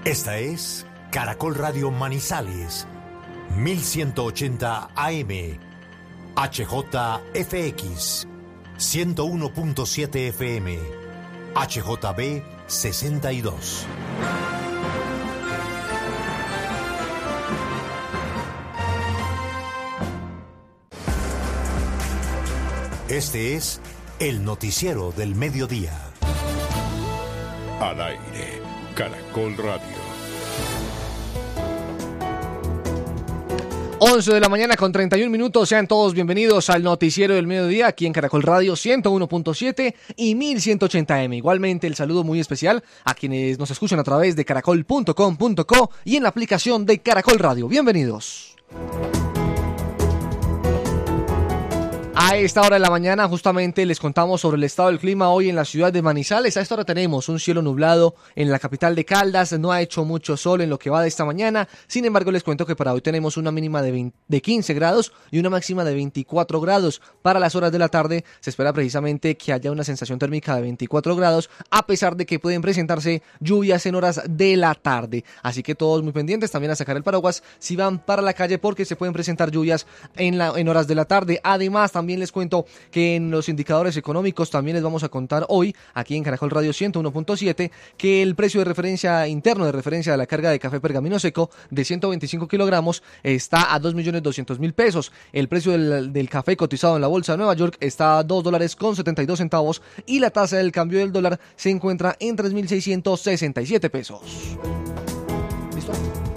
Esta es Caracol Radio Manizales, 1180 AM, HJFX, 101.7 FM, HJB 62. Este es el noticiero del mediodía. Al aire, Caracol Radio. 11 de la mañana con 31 minutos, sean todos bienvenidos al noticiero del mediodía aquí en Caracol Radio 101.7 y 1180M. Igualmente el saludo muy especial a quienes nos escuchan a través de caracol.com.co y en la aplicación de Caracol Radio. Bienvenidos. A esta hora de la mañana justamente les contamos sobre el estado del clima hoy en la ciudad de Manizales. A esta hora tenemos un cielo nublado en la capital de Caldas, no ha hecho mucho sol en lo que va de esta mañana, sin embargo les cuento que para hoy tenemos una mínima de 15 grados y una máxima de 24 grados. Para las horas de la tarde se espera precisamente que haya una sensación térmica de 24 grados, a pesar de que pueden presentarse lluvias en horas de la tarde. Así que todos muy pendientes también a sacar el paraguas si van para la calle porque se pueden presentar lluvias en horas de la tarde. Además también les cuento que en los indicadores económicos también les vamos a contar hoy, aquí en Caracol Radio 101.7, que el precio de referencia interno de referencia de la carga de café pergamino seco de 125 kilogramos está a 2.200.000 pesos. El precio del café cotizado en la bolsa de Nueva York está a $2.72 y la tasa del cambio del dólar se encuentra en 3.667 pesos. ¿Listo?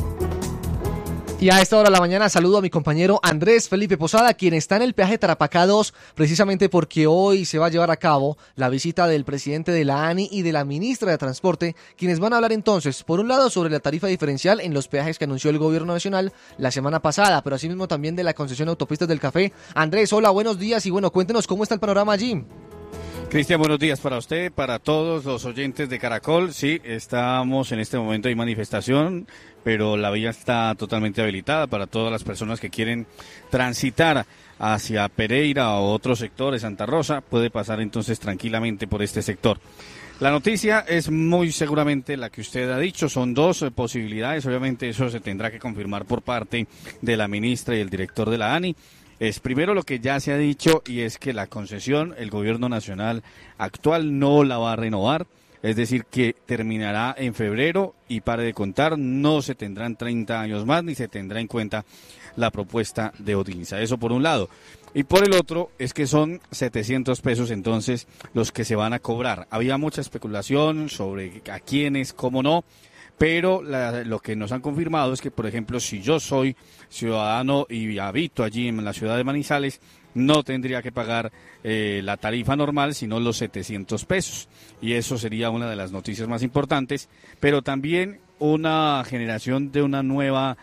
Y a esta hora de la mañana saludo a mi compañero Andrés Felipe Posada, quien está en el peaje Tarapacá 2, precisamente porque hoy se va a llevar a cabo la visita del presidente de la ANI y de la ministra de Transporte, quienes van a hablar entonces, por un lado, sobre la tarifa diferencial en los peajes que anunció el gobierno nacional la semana pasada, pero asimismo también de la concesión de autopistas del café. Andrés, hola, buenos días y bueno, cuéntenos cómo está el panorama allí. Cristian, buenos días para usted, para todos los oyentes de Caracol. Sí, estamos en este momento de manifestación, pero la vía está totalmente habilitada para todas las personas que quieren transitar hacia Pereira o otros sectores, Santa Rosa, puede pasar entonces tranquilamente por este sector. La noticia es muy seguramente la que usted ha dicho, son dos posibilidades, obviamente eso se tendrá que confirmar por parte de la ministra y el director de la ANI. Es primero lo que ya se ha dicho y es que la concesión, el gobierno nacional actual no la va a renovar, es decir, que terminará en febrero y pare de contar, no se tendrán 30 años más ni se tendrá en cuenta la propuesta de Odinsa. Eso por un lado. Y por el otro es que son 700 pesos entonces los que se van a cobrar. Había mucha especulación sobre a quiénes, cómo no. Pero lo que nos han confirmado es que, por ejemplo, si yo soy ciudadano y habito allí en la ciudad de Manizales, no tendría que pagar la tarifa normal, sino los 700 pesos. Y eso sería una de las noticias más importantes, pero también una generación de una nueva,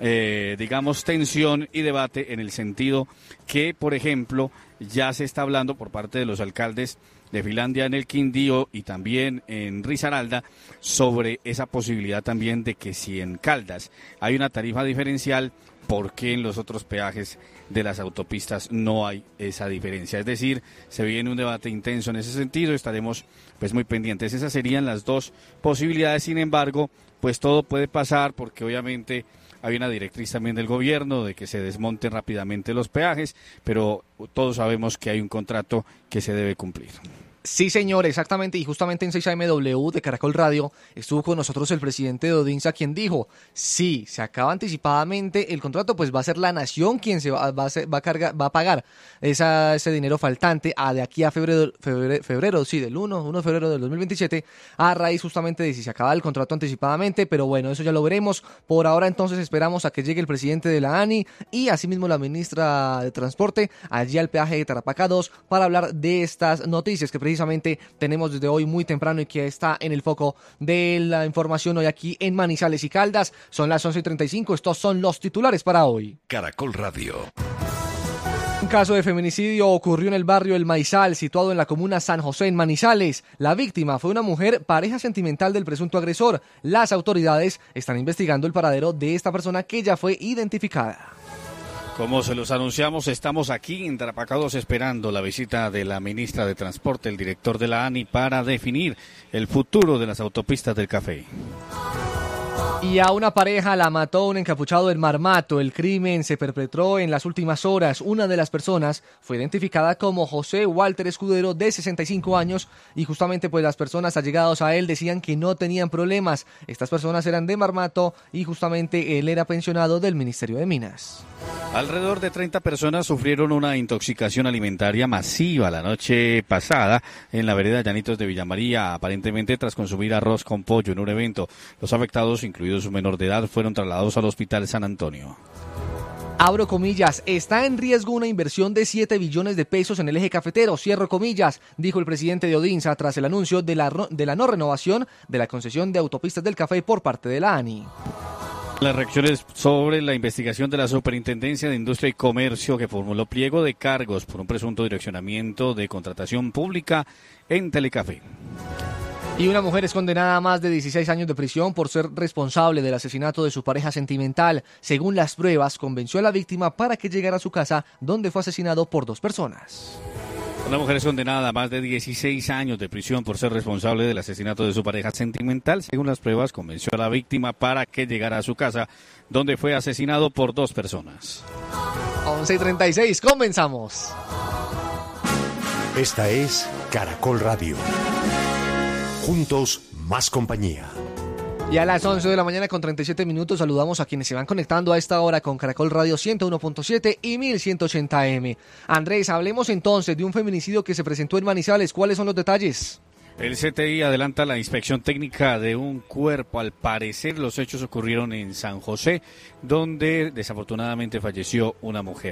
tensión y debate en el sentido que, por ejemplo, ya se está hablando por parte de los alcaldes de Finlandia en el Quindío y también en Risaralda sobre esa posibilidad también de que si en Caldas hay una tarifa diferencial, ¿por qué en los otros peajes de las autopistas no hay esa diferencia? Es decir, se viene un debate intenso en ese sentido, estaremos pues muy pendientes. Esas serían las dos posibilidades, sin embargo, pues todo puede pasar porque obviamente hay una directriz también del gobierno de que se desmonten rápidamente los peajes, pero todos sabemos que hay un contrato que se debe cumplir. Sí, señor, exactamente, y justamente en 6AMW de Caracol Radio estuvo con nosotros el presidente de Odinsa, quien dijo, si se acaba anticipadamente el contrato, pues va a ser la nación quien se va a pagar ese dinero faltante de aquí a febrero, sí, del 1 de febrero del 2027, a raíz justamente de si se acaba el contrato anticipadamente, pero bueno, eso ya lo veremos. Por ahora entonces esperamos a que llegue el presidente de la ANI y asimismo la ministra de Transporte allí al peaje de Tarapacá 2 para hablar de estas noticias que precisamente tenemos desde hoy muy temprano y que está en el foco de la información hoy aquí en Manizales y Caldas. Son las 11:35, estos son los titulares para hoy. Caracol Radio. Un caso de feminicidio ocurrió en el barrio El Maizal, situado en la comuna San José, en Manizales. La víctima fue una mujer, pareja sentimental del presunto agresor. Las autoridades están investigando el paradero de esta persona que ya fue identificada. Como se los anunciamos, estamos aquí en Tarapacá 2 esperando la visita de la ministra de Transporte, el director de la ANI, para definir el futuro de las autopistas del café. Y a una pareja la mató un encapuchado del Marmato. El crimen se perpetró en las últimas horas. Una de las personas fue identificada como José Walter Escudero, de 65 años, y justamente pues las personas allegadas a él decían que no tenían problemas. Estas personas eran de Marmato y justamente él era pensionado del Ministerio de Minas. Alrededor de 30 personas sufrieron una intoxicación alimentaria masiva la noche pasada en la vereda Llanitos de Villa María, aparentemente tras consumir arroz con pollo en un evento. Los afectados, incluidos su menor de edad, fueron trasladados al Hospital San Antonio. Abro comillas, está en riesgo una inversión de 7 billones de pesos en el eje cafetero, cierro comillas, dijo el presidente de Odinsa tras el anuncio de la no renovación de la concesión de autopistas del café por parte de la ANI. Las reacciones sobre la investigación de la Superintendencia de Industria y Comercio, que formuló pliego de cargos por un presunto direccionamiento de contratación pública en Telecafé. Y una mujer es condenada a más de 16 años de prisión por ser responsable del asesinato de su pareja sentimental. Según las pruebas, convenció a la víctima para que llegara a su casa, donde fue asesinado por 2 personas. Una mujer es condenada a más de 16 años de prisión por ser responsable del asesinato de su pareja sentimental. Según las pruebas, convenció a la víctima para que llegara a su casa, donde fue asesinado por 2 personas. 11:36, comenzamos. Esta es Caracol Radio. Juntos, más compañía. Y a las 11 de la mañana con 37 minutos saludamos a quienes se van conectando a esta hora con Caracol Radio 101.7 y 1180M. Andrés, hablemos entonces de un feminicidio que se presentó en Manizales. ¿Cuáles son los detalles? El CTI adelanta la inspección técnica de un cuerpo. Al parecer, los hechos ocurrieron en San José, donde desafortunadamente falleció una mujer.